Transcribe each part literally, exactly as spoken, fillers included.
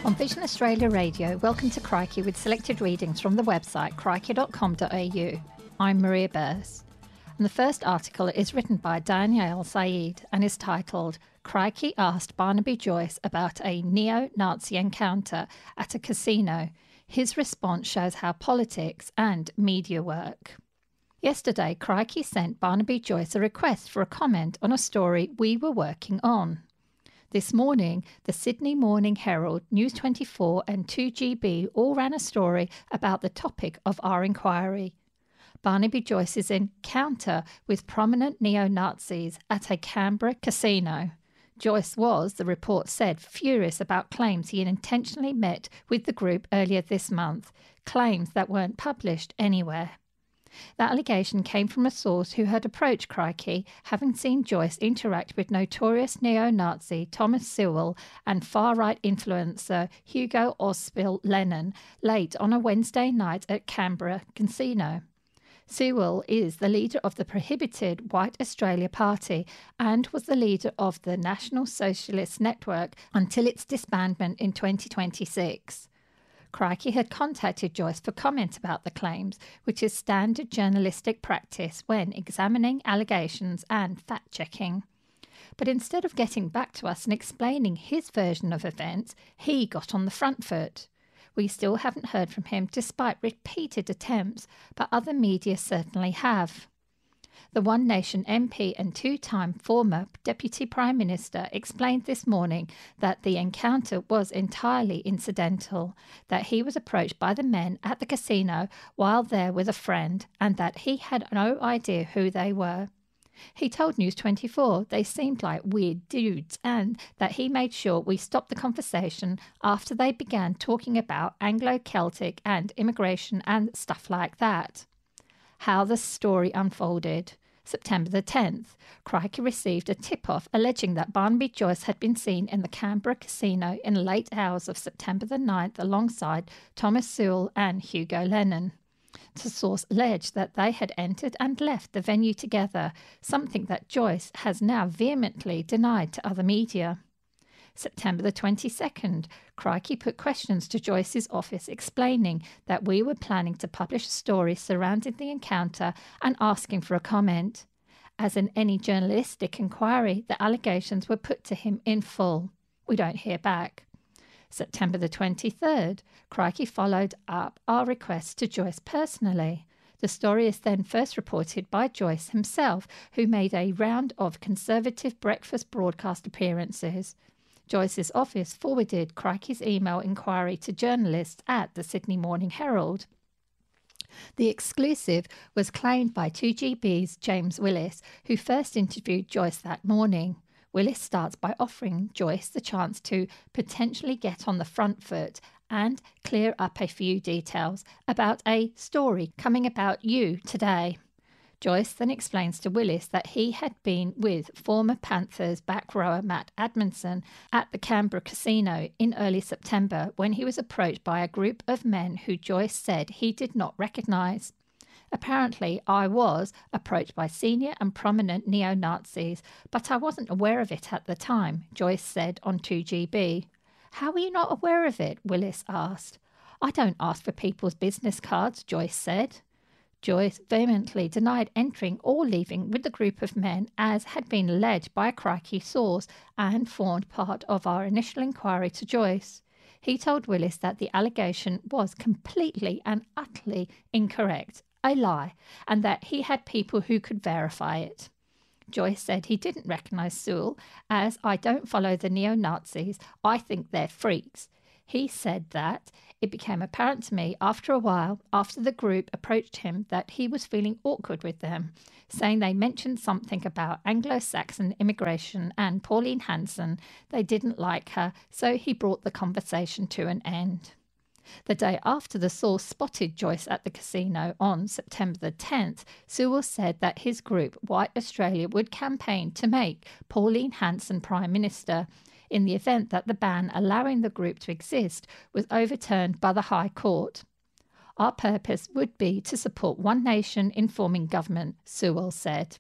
On Vision Australia Radio, welcome to Crikey with selected readings from the website crikey dot com dot a u. I'm Maria Burse, and the first article is written by Danielle Saeed and is titled Crikey asked Barnaby Joyce about a neo-Nazi encounter at a casino. His response shows how politics and media work. Yesterday, Crikey sent Barnaby Joyce a request for a comment on a story we were working on. This morning, the Sydney Morning Herald, News twenty-four and two G B all ran a story about the topic of our inquiry. Barnaby Joyce's encounter with prominent neo-Nazis at a Canberra casino. Joyce was, the report said, furious about claims he had intentionally met with the group earlier this month, claims that weren't published anywhere. The allegation came from a source who had approached Crikey, having seen Joyce interact with notorious neo-Nazi Thomas Sewell and far-right influencer Hugo Ospil Lennon late on a Wednesday night at Canberra Casino. Sewell is the leader of the prohibited White Australia Party and was the leader of the National Socialist Network until its disbandment in twenty twenty-six. Crikey had contacted Joyce for comment about the claims, which is standard journalistic practice when examining allegations and fact-checking. But instead of getting back to us and explaining his version of events, he got on the front foot. We still haven't heard from him despite repeated attempts, but other media certainly have. The One Nation M P and two-time former Deputy Prime Minister explained this morning that the encounter was entirely incidental, that he was approached by the men at the casino while there with a friend and that he had no idea who they were. He told News twenty-four they seemed like weird dudes and that he made sure we stopped the conversation after they began talking about Anglo-Celtic and immigration and stuff like that. How the story unfolded. September the tenth, Crikey received a tip-off alleging that Barnaby Joyce had been seen in the Canberra casino in late hours of September the ninth alongside Thomas Sewell and Hugo Lennon. The source alleged that they had entered and left the venue together, something that Joyce has now vehemently denied to other media. September the twenty-second, Crikey put questions to Joyce's office explaining that we were planning to publish a story surrounding the encounter and asking for a comment. As in any journalistic inquiry, the allegations were put to him in full. We don't hear back. September the twenty-third, Crikey followed up our request to Joyce personally. The story is then first reported by Joyce himself, who made a round of Conservative breakfast broadcast appearances. Joyce's office forwarded Crikey's email inquiry to journalists at the Sydney Morning Herald. The exclusive was claimed by two G B's James Willis, who first interviewed Joyce that morning. Willis starts by offering Joyce the chance to potentially get on the front foot and clear up a few details about a story coming about you today. Joyce then explains to Willis that he had been with former Panthers back rower Matt Adamson at the Canberra casino in early September when he was approached by a group of men who Joyce said he did not recognise. Apparently, I was approached by senior and prominent neo-Nazis, but I wasn't aware of it at the time, Joyce said on two G B. How were you not aware of it? Willis asked. I don't ask for people's business cards, Joyce said. Joyce vehemently denied entering or leaving with the group of men as had been alleged by a Crikey source and formed part of our initial inquiry to Joyce. He told Willis that the allegation was completely and utterly incorrect, a lie, and that he had people who could verify it. Joyce said he didn't recognise Sewell, as I don't follow the neo-Nazis, I think they're freaks. He said that it became apparent to me after a while, after the group approached him, that he was feeling awkward with them, saying they mentioned something about Anglo-Saxon immigration and Pauline Hanson. They didn't like her, so he brought the conversation to an end. The day after the source spotted Joyce at the casino on September the tenth, Sewell said that his group, White Australia, would campaign to make Pauline Hanson Prime Minister in the event that the ban allowing the group to exist was overturned by the High Court. Our purpose would be to support One Nation in forming government, Sewell said.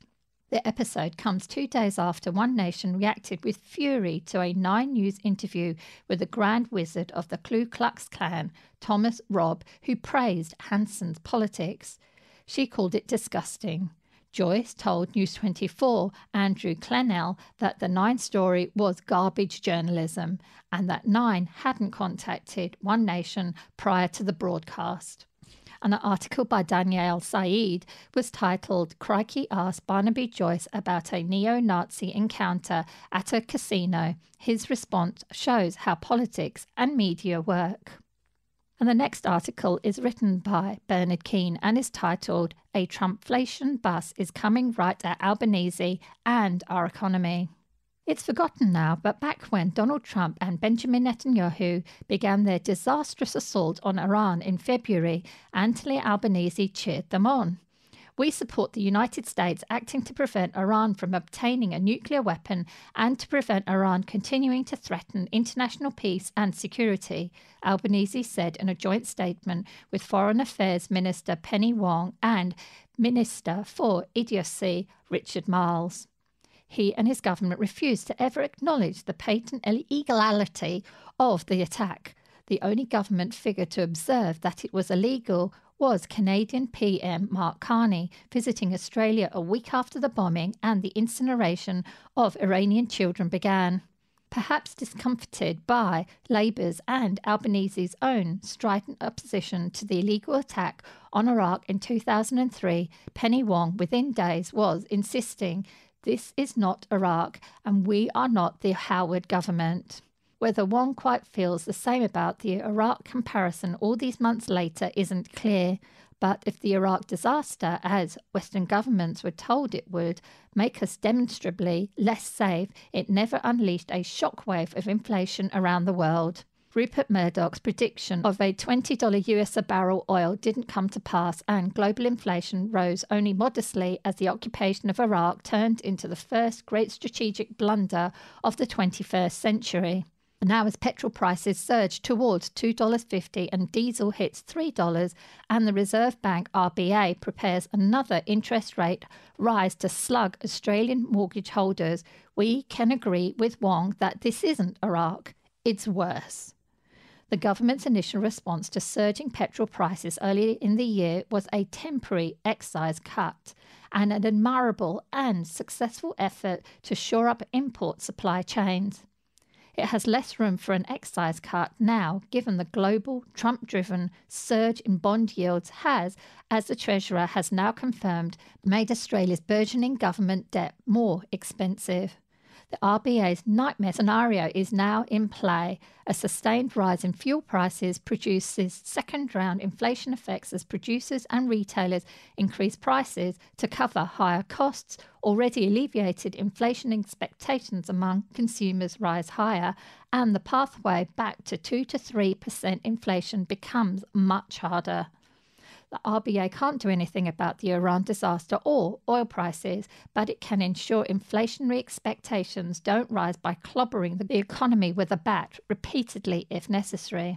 The episode comes two days after One Nation reacted with fury to a Nine News interview with the Grand Wizard of the Ku Klux Klan, Thomas Robb, who praised Hanson's politics. She called it disgusting. Joyce told News twenty-four, Andrew Clennell, that the Nine story was garbage journalism and that Nine hadn't contacted One Nation prior to the broadcast. An article by Danielle Said was titled Crikey asked Barnaby Joyce about a neo-Nazi encounter at a casino. His response shows how politics and media work. And the next article is written by Bernard Keane and is titled A Trumpflation Bus is Coming Right at Albanese and Our Economy. It's forgotten now, but back when Donald Trump and Benjamin Netanyahu began their disastrous assault on Iran in February, Anthony Albanese cheered them on. We support the United States acting to prevent Iran from obtaining a nuclear weapon and to prevent Iran continuing to threaten international peace and security, Albanese said in a joint statement with Foreign Affairs Minister Penny Wong and Minister for Idiocy Richard Marles. He and his government refused to ever acknowledge the patent illegality of the attack. The only government figure to observe that it was illegal was Canadian P M Mark Carney, visiting Australia a week after the bombing and the incineration of Iranian children began. Perhaps discomfited by Labour's and Albanese's own strident opposition to the illegal attack on Iraq in two thousand three, Penny Wong, within days, was insisting this is not Iraq and we are not the Howard government. Whether Wong quite feels the same about the Iraq comparison all these months later isn't clear, but if the Iraq disaster, as Western governments were told it would, make us demonstrably less safe, it never unleashed a shockwave of inflation around the world. Rupert Murdoch's prediction of a twenty dollars U S a barrel oil didn't come to pass, and global inflation rose only modestly as the occupation of Iraq turned into the first great strategic blunder of the twenty-first century. Now as petrol prices surge towards two dollars fifty and diesel hits three dollars and the Reserve Bank R B A prepares another interest rate rise to slug Australian mortgage holders, we can agree with Wong that this isn't Iraq, it's worse. The government's initial response to surging petrol prices earlier in the year was a temporary excise cut and an admirable and successful effort to shore up import supply chains. It has less room for an excise cut now, given the global Trump-driven surge in bond yields has, as the Treasurer has now confirmed, made Australia's burgeoning government debt more expensive. The R B A's nightmare scenario is now in play. A sustained rise in fuel prices produces second-round inflation effects as producers and retailers increase prices to cover higher costs. Already alleviated inflation expectations among consumers rise higher, and the pathway back to two to three percent inflation becomes much harder. The R B A can't do anything about the Iran disaster or oil prices, but it can ensure inflationary expectations don't rise by clobbering the economy with a bat repeatedly if necessary.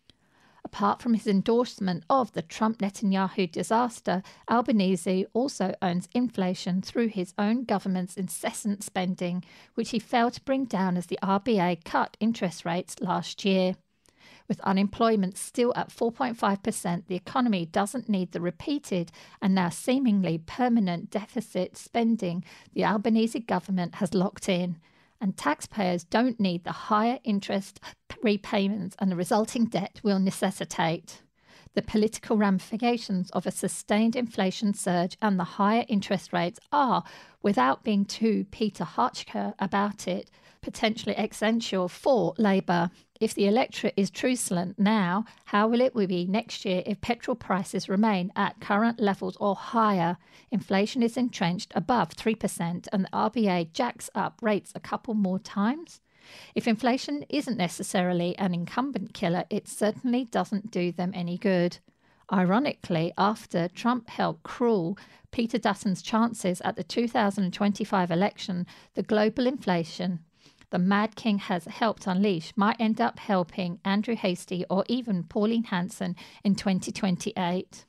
Apart from his endorsement of the Trump-Netanyahu disaster, Albanese also owns inflation through his own government's incessant spending, which he failed to bring down as the R B A cut interest rates last year. With unemployment still at four point five percent, the economy doesn't need the repeated and now seemingly permanent deficit spending the Albanese government has locked in. And taxpayers don't need the higher interest repayments and the resulting debt will necessitate. The political ramifications of a sustained inflation surge and the higher interest rates are, without being too Peter Hotchkiss about it, potentially essential for Labour. If the electorate is truculent now, how will it be next year if petrol prices remain at current levels or higher? Inflation is entrenched above three percent and the R B A jacks up rates a couple more times? If inflation isn't necessarily an incumbent killer, it certainly doesn't do them any good. Ironically, after Trump helped cruel Peter Dutton's chances at the two thousand twenty-five election, the global inflation the Mad King has helped unleash might end up helping Andrew Hastie or even Pauline Hanson in twenty twenty-eight.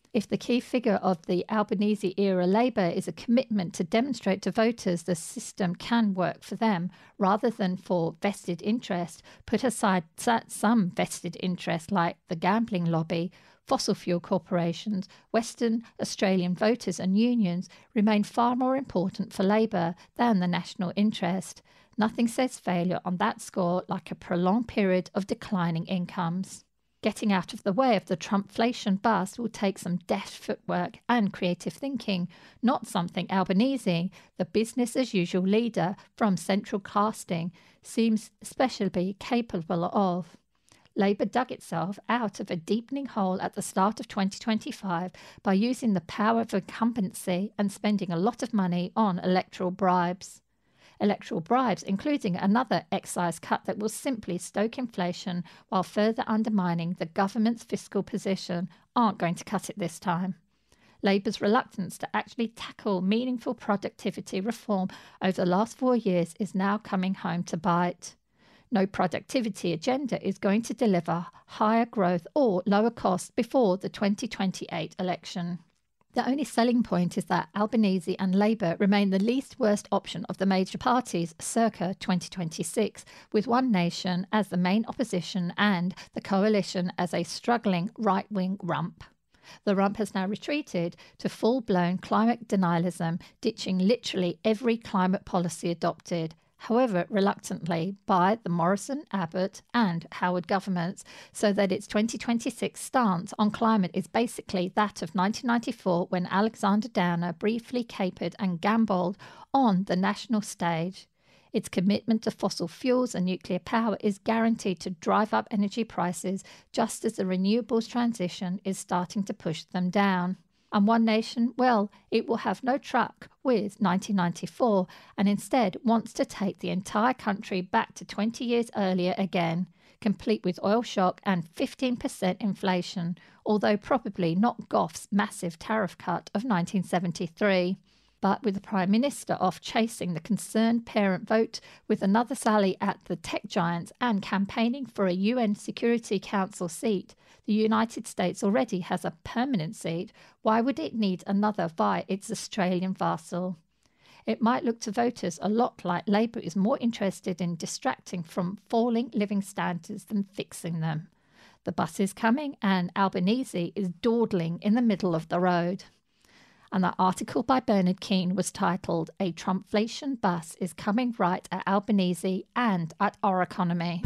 If the key figure of the Albanese-era Labour is a commitment to demonstrate to voters the system can work for them, rather than for vested interest, put aside some vested interest like the gambling lobby, fossil fuel corporations, Western Australian voters and unions remain far more important for Labour than the national interest. Nothing says failure on that score like a prolonged period of declining incomes. Getting out of the way of the Trumpflation bust will take some deft footwork and creative thinking, not something Albanese, the business-as-usual leader from central casting, seems especially capable of. Labour dug itself out of a deepening hole at the start of twenty twenty-five by using the power of incumbency and spending a lot of money on electoral bribes. Electoral bribes, including another excise cut that will simply stoke inflation while further undermining the government's fiscal position, aren't going to cut it this time. Labour's reluctance to actually tackle meaningful productivity reform over the last four years is now coming home to bite. No productivity agenda is going to deliver higher growth or lower costs before the twenty twenty-eight election. The only selling point is that Albanese and Labour remain the least worst option of the major parties circa twenty twenty-six, with One Nation as the main opposition and the coalition as a struggling right-wing rump. The rump has now retreated to full-blown climate denialism, ditching literally every climate policy adopted, however reluctantly, by the Morrison, Abbott and Howard governments, so that its twenty twenty-six stance on climate is basically that of nineteen ninety-four, when Alexander Downer briefly capered and gambled on the national stage. Its commitment to fossil fuels and nuclear power is guaranteed to drive up energy prices, just as the renewables transition is starting to push them down. And One Nation, well, it will have no truck with nineteen ninety-four and instead wants to take the entire country back to twenty years earlier again, complete with oil shock and fifteen percent inflation, although probably not Gough's massive tariff cut of nineteen seventy-three. But with the Prime Minister off chasing the concerned parent vote with another sally at the tech giants and campaigning for a U N Security Council seat, the United States already has a permanent seat. Why would it need another via its Australian vassal? It might look to voters a lot like Labour is more interested in distracting from falling living standards than fixing them. The bus is coming and Albanese is dawdling in the middle of the road. And that article by Bernard Keane was titled "A Trumpflation Bus is Coming Right at Albanese and at Our Economy."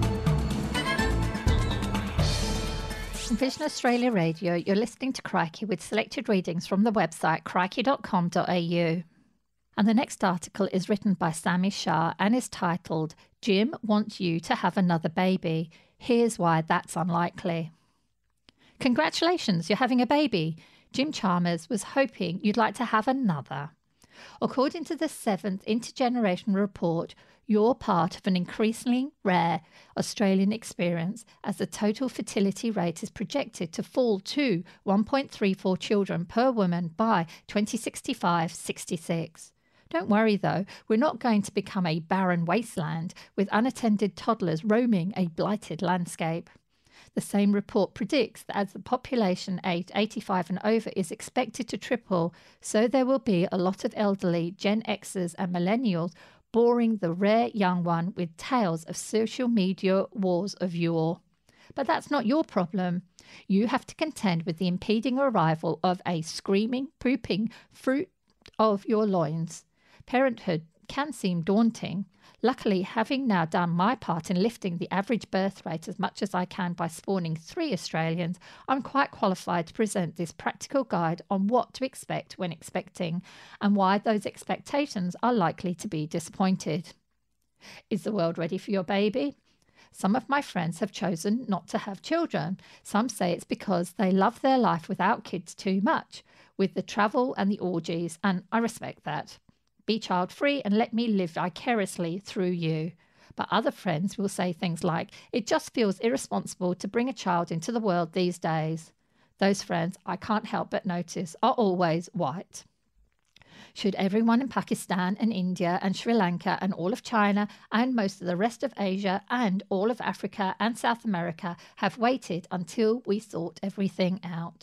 From Vision Australia Radio, you're listening to Crikey with selected readings from the website crikey dot com dot a u. And the next article is written by Sammy Shah and is titled "Jim Wants You to Have Another Baby. Here's Why That's Unlikely." Congratulations, you're having a baby. Jim Chalmers was hoping you'd like to have another. According to the seventh Intergenerational Report, you're part of an increasingly rare Australian experience, as the total fertility rate is projected to fall to one point three four children per woman by twenty sixty-five sixty-six. Don't worry though, we're not going to become a barren wasteland with unattended toddlers roaming a blighted landscape. The same report predicts that as the population aged eighty-five and over is expected to triple, so there will be a lot of elderly Gen Xers and millennials boring the rare young one with tales of social media wars of yore. But that's not your problem. You have to contend with the impeding arrival of a screaming, pooping fruit of your loins. Parenthood can seem daunting. Luckily, having now done my part in lifting the average birth rate as much as I can by spawning three Australians, I'm quite qualified to present this practical guide on what to expect when expecting and why those expectations are likely to be disappointed. Is the world ready for your baby? Some of my friends have chosen not to have children. Some say it's because they love their life without kids too much, with the travel and the orgies, and I respect that. Be child-free and let me live vicariously through you. But other friends will say things like, it just feels irresponsible to bring a child into the world these days. Those friends, I can't help but notice, are always white. Should everyone in Pakistan and India and Sri Lanka and all of China and most of the rest of Asia and all of Africa and South America have waited until we sort everything out?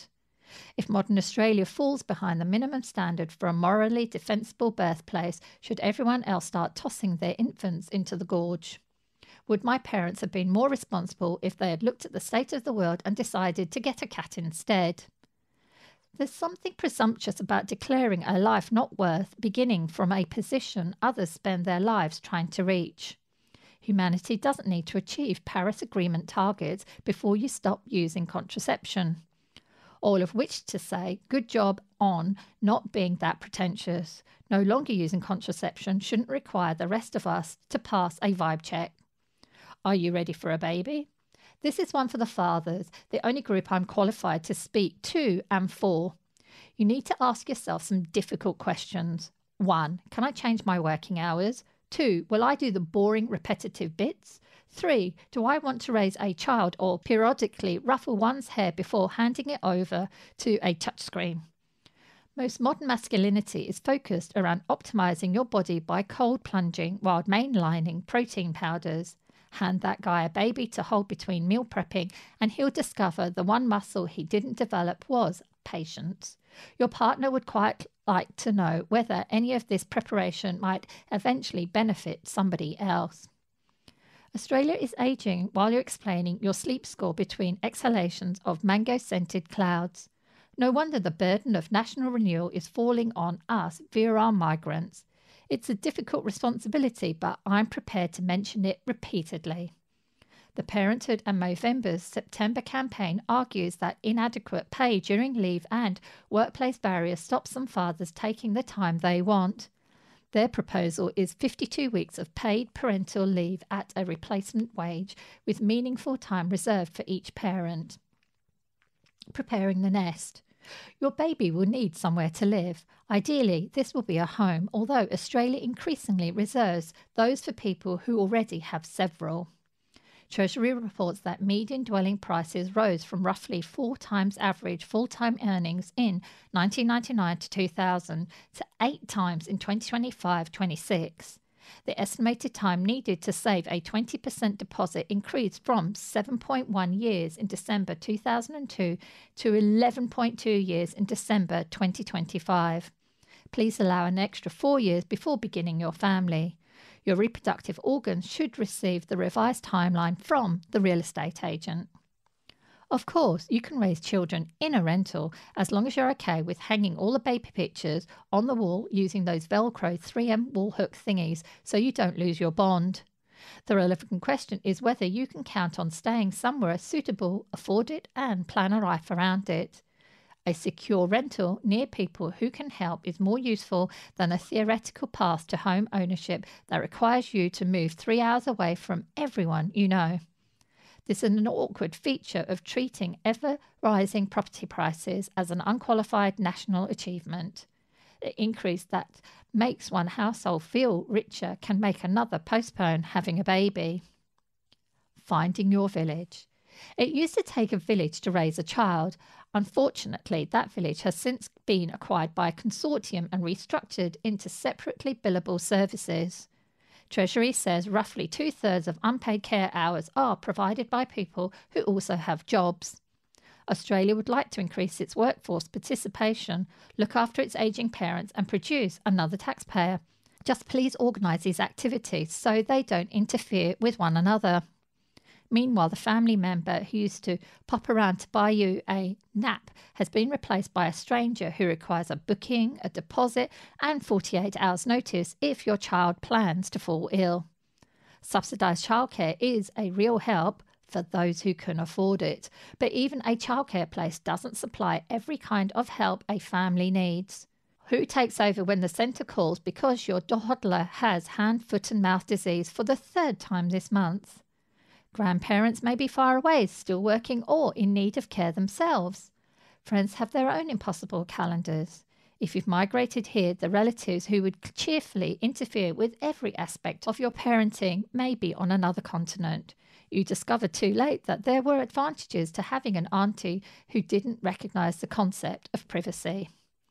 If modern Australia falls behind the minimum standard for a morally defensible birthplace, should everyone else start tossing their infants into the gorge? Would my parents have been more responsible if they had looked at the state of the world and decided to get a cat instead? There's something presumptuous about declaring a life not worth beginning from a position others spend their lives trying to reach. Humanity doesn't need to achieve Paris Agreement targets before you stop using contraception. All of which to say, good job on not being that pretentious. No longer using contraception shouldn't require the rest of us to pass a vibe check. Are you ready for a baby? This is one for the fathers, the only group I'm qualified to speak to and for. You need to ask yourself some difficult questions. One, can I change my working hours? Two, will I do the boring, repetitive bits? Three, do I want to raise a child or periodically ruffle one's hair before handing it over to a touchscreen? Most modern masculinity is focused around optimizing your body by cold plunging while mainlining protein powders. Hand that guy a baby to hold between meal prepping and he'll discover the one muscle he didn't develop was patience. Your partner would quite like to know whether any of this preparation might eventually benefit somebody else. Australia is aging while you're explaining your sleep score between exhalations of mango-scented clouds. No wonder the burden of national renewal is falling on us via our migrants. It's a difficult responsibility, but I'm prepared to mention it repeatedly. The Parenthood and Movember's September campaign argues that inadequate pay during leave and workplace barriers stop some fathers taking the time they want. Their proposal is fifty-two weeks of paid parental leave at a replacement wage, with meaningful time reserved for each parent. Preparing the nest. Your baby will need somewhere to live. Ideally, this will be a home, although Australia increasingly reserves those for people who already have several. Treasury reports that median dwelling prices rose from roughly four times average full-time earnings in nineteen ninety-nine to two thousand to eight times in twenty twenty-five twenty-six. The estimated time needed to save a twenty percent deposit increased from seven point one years in December two thousand two to eleven point two years in December twenty twenty-five. Please allow an extra four years before beginning your family. Your reproductive organs should receive the revised timeline from the real estate agent. Of course, you can raise children in a rental as long as you're okay with hanging all the baby pictures on the wall using those Velcro three M wall hook thingies so you don't lose your bond. The relevant question is whether you can count on staying somewhere suitable, afford it, and plan a life around it. A secure rental near people who can help is more useful than a theoretical path to home ownership that requires you to move three hours away from everyone you know. This is an awkward feature of treating ever-rising property prices as an unqualified national achievement. The increase that makes one household feel richer can make another postpone having a baby. Finding your village. It used to take a village to raise a child. Unfortunately, that village has since been acquired by a consortium and restructured into separately billable services. Treasury says roughly two-thirds of unpaid care hours are provided by people who also have jobs. Australia would like to increase its workforce participation, look after its ageing parents and produce another taxpayer. Just please organise these activities so they don't interfere with one another. Meanwhile, the family member who used to pop around to buy you a nap has been replaced by a stranger who requires a booking, a deposit, and forty-eight hours notice if your child plans to fall ill. Subsidised childcare is a real help for those who can afford it, but even a childcare place doesn't supply every kind of help a family needs. Who takes over when the centre calls because your toddler has hand, foot and mouth disease for the third time this month? Grandparents may be far away, still working or in need of care themselves. Friends have their own impossible calendars. If you've migrated here, the relatives who would cheerfully interfere with every aspect of your parenting may be on another continent. You discovered too late that there were advantages to having an auntie who didn't recognise the concept of privacy.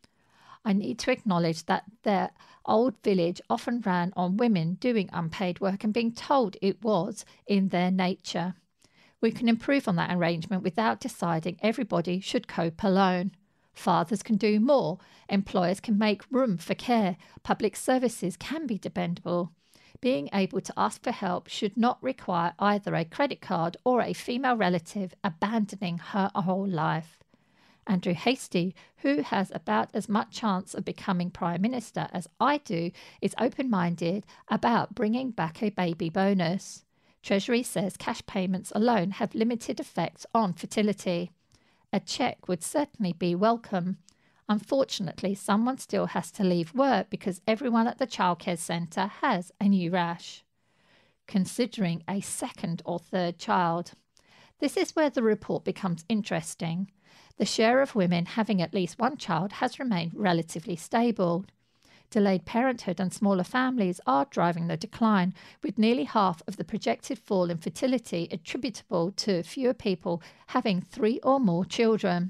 I need to acknowledge that their old village often ran on women doing unpaid work and being told it was in their nature. We can improve on that arrangement without deciding everybody should cope alone. Fathers can do more. Employers can make room for care. Public services can be dependable. Being able to ask for help should not require either a credit card or a female relative abandoning her whole life. Andrew Hastie, who has about as much chance of becoming Prime Minister as I do, is open-minded about bringing back a baby bonus. Treasury says cash payments alone have limited effects on fertility. A cheque would certainly be welcome. Unfortunately, someone still has to leave work because everyone at the childcare centre has a new rash. Considering a second or third child. This is where the report becomes interesting. The share of women having at least one child has remained relatively stable. Delayed parenthood and smaller families are driving the decline, with nearly half of the projected fall in fertility attributable to fewer people having three or more children.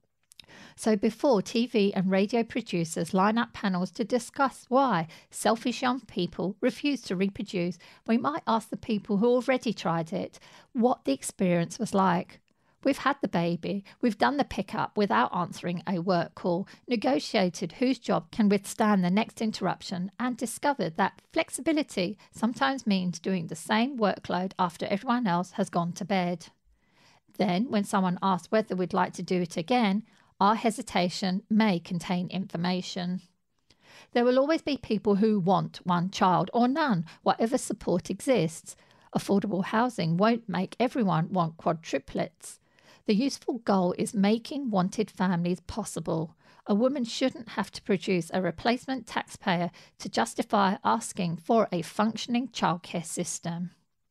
So before T V and radio producers line up panels to discuss why selfish young people refuse to reproduce, we might ask the people who already tried it what the experience was like. We've had the baby, we've done the pickup without answering a work call, negotiated whose job can withstand the next interruption, and discovered that flexibility sometimes means doing the same workload after everyone else has gone to bed. Then, when someone asks whether we'd like to do it again, our hesitation may contain information. There will always be people who want one child or none, whatever support exists. Affordable housing won't make everyone want quadruplets. The useful goal is making wanted families possible. A woman shouldn't have to produce a replacement taxpayer to justify asking for a functioning childcare system.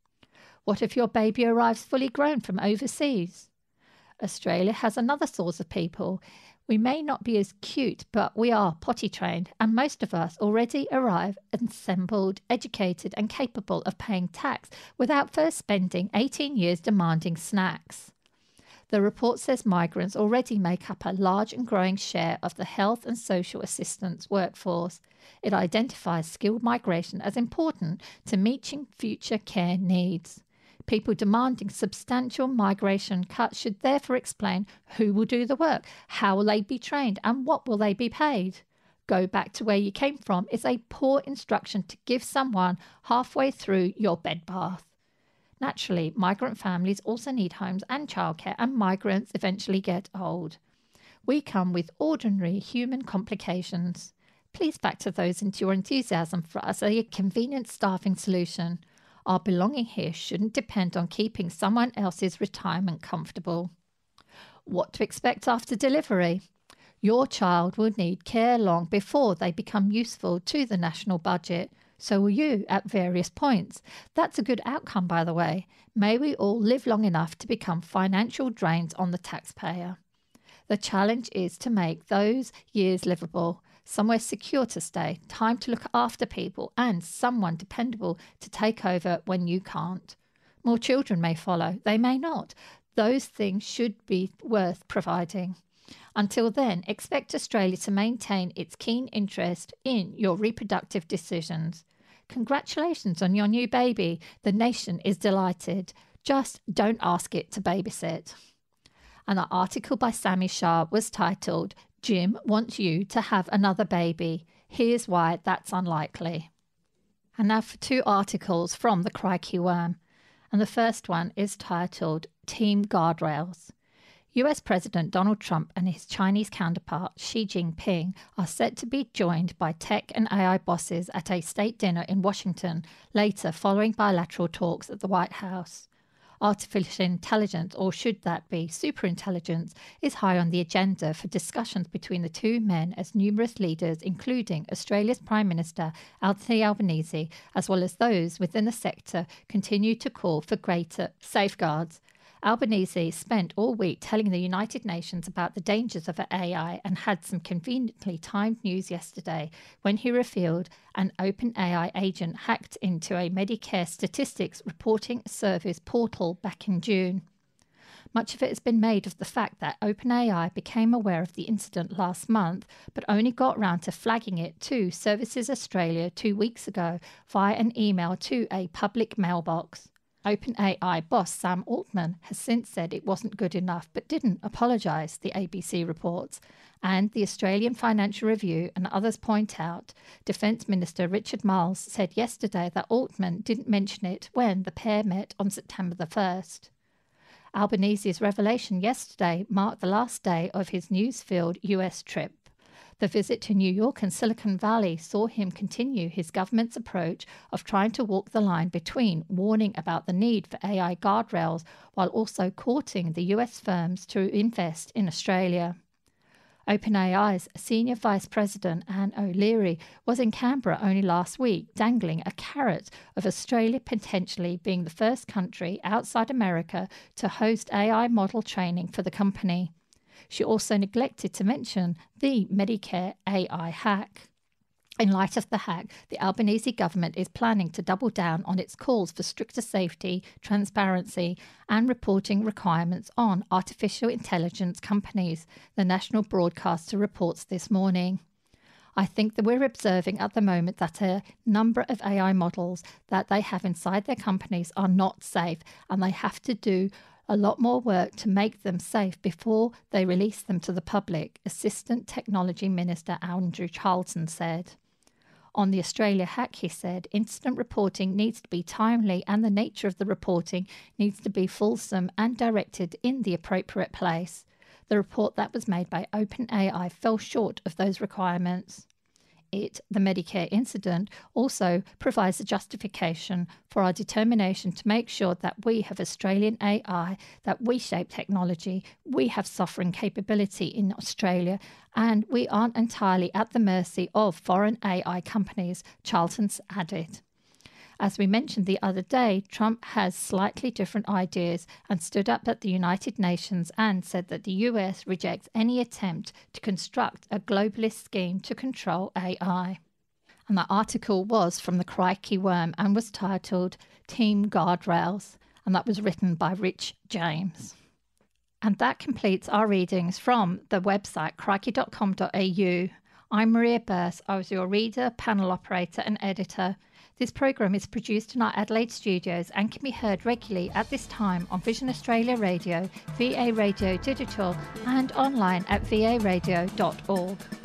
What if your baby arrives fully grown from overseas? Australia has another source of people. We may not be as cute, but we are potty trained, and most of us already arrive assembled, educated, and capable of paying tax without first spending eighteen years demanding snacks. The report says migrants already make up a large and growing share of the health and social assistance workforce. It identifies skilled migration as important to meeting future care needs. People demanding substantial migration cuts should therefore explain who will do the work, how will they be trained, and what will they be paid. Go back to where you came from is a poor instruction to give someone halfway through your bed bath. Naturally, migrant families also need homes and childcare, and migrants eventually get old. We come with ordinary human complications. Please factor those into your enthusiasm for us as a convenient staffing solution. Our belonging here shouldn't depend on keeping someone else's retirement comfortable. What to expect after delivery? Your child will need care long before they become useful to the national budget. So will you at various points. That's a good outcome, by the way. May we all live long enough to become financial drains on the taxpayer. The challenge is to make those years livable. Somewhere secure to stay, time to look after people, and someone dependable to take over when you can't. More children may follow, they may not. Those things should be worth providing. Until then, expect Australia to maintain its keen interest in your reproductive decisions. Congratulations on your new baby. The nation is delighted. Just don't ask it to babysit. And the article by Sami Shah was titled, Jim wants you to have another baby. Here's why that's unlikely. And now for two articles from the Crikey Worm. And the first one is titled Team Guardrails. U S President Donald Trump and his Chinese counterpart Xi Jinping are set to be joined by tech and A I bosses at a state dinner in Washington later, following bilateral talks at the White House. Artificial intelligence, or should that be superintelligence, is high on the agenda for discussions between the two men as numerous leaders, including Australia's Prime Minister Anthony Albanese, as well as those within the sector, continue to call for greater safeguards. Albanese spent all week telling the United Nations about the dangers of A I and had some conveniently timed news yesterday when he revealed an OpenAI agent hacked into a Medicare statistics reporting service portal back in June. Much of it has been made of the fact that OpenAI became aware of the incident last month, but only got round to flagging it to Services Australia two weeks ago via an email to a public mailbox. OpenAI boss Sam Altman has since said it wasn't good enough but didn't apologise, the A B C reports. And the Australian Financial Review and others point out Defence Minister Richard Marles said yesterday that Altman didn't mention it when the pair met on September the first. Albanese's revelation yesterday marked the last day of his news-filled U S trip. The visit to New York and Silicon Valley saw him continue his government's approach of trying to walk the line between warning about the need for A I guardrails while also courting the U S firms to invest in Australia. OpenAI's Senior Vice President Anne O'Leary was in Canberra only last week, dangling a carrot of Australia potentially being the first country outside America to host A I model training for the company. She also neglected to mention the Medicare A I hack. In light of the hack, the Albanese government is planning to double down on its calls for stricter safety, transparency and reporting requirements on artificial intelligence companies, the national broadcaster reports this morning. I think that we're observing at the moment that a number of A I models that they have inside their companies are not safe, and they have to do a lot more work to make them safe before they release them to the public, Assistant Technology Minister Andrew Charlton said. On the Australia hack, he said, incident reporting needs to be timely and the nature of the reporting needs to be fulsome and directed in the appropriate place. The report that was made by OpenAI fell short of those requirements. It, the Medicare incident, also provides a justification for our determination to make sure that we have Australian A I, that we shape technology, we have sovereign capability in Australia, and we aren't entirely at the mercy of foreign A I companies, Charlton's added. As we mentioned the other day, Trump has slightly different ideas and stood up at the United Nations and said that the U S rejects any attempt to construct a globalist scheme to control A I. And that article was from the Crikey Worm and was titled Team Guardrails, and that was written by Rich James. And that completes our readings from the website crikey dot com dot a u. I'm Maria Burse. I was your reader, panel operator and editor. This programme is produced in our Adelaide studios and can be heard regularly at this time on Vision Australia Radio, V A Radio Digital and online at v a radio dot org.